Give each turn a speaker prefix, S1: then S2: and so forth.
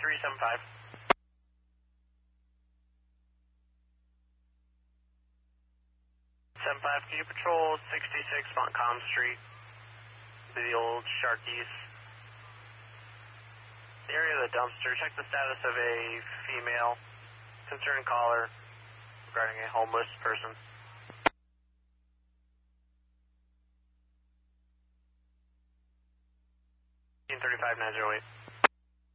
S1: 2375. 75, can you patrol 66 Montcalm Street? The old Sharkies. The area of the dumpster, check the status of a female concerned caller regarding a homeless person. 35 908.